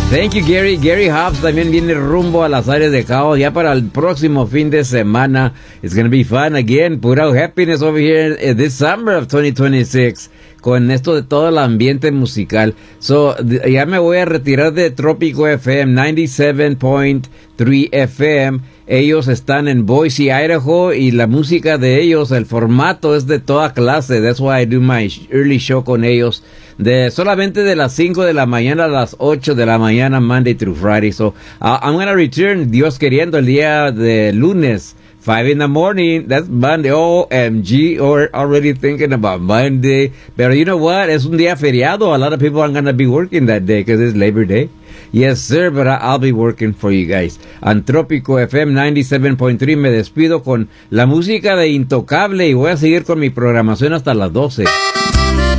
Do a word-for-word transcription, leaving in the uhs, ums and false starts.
Thank you, Gary. Gary Hobbs también viene rumbo a las áreas de Cabo ya para el próximo fin de semana. It's going to be fun again. Put out happiness over here in this summer of twenty twenty-six. Con esto de todo el ambiente musical. So, ya me voy a retirar de Trópico F M, noventa y siete punto tres F M. Ellos están en Boise, Idaho, y la música de ellos, el formato es de toda clase. That's why I do my early show con ellos. De solamente de las cinco de la mañana a las ocho de la mañana, Monday through Friday. So, uh, I'm going to return, Dios queriendo, el día de lunes. Five in the morning, that's Monday. O M G, or already thinking about Monday. Pero you know what? Es un día feriado. A lot of people aren't going to be working that day because it's Labor Day. Yes, sir, but I'll be working for you guys. Antrópico F M noventa y siete punto tres. Me despido con la música de Intocable y voy a seguir con mi programación hasta las doce.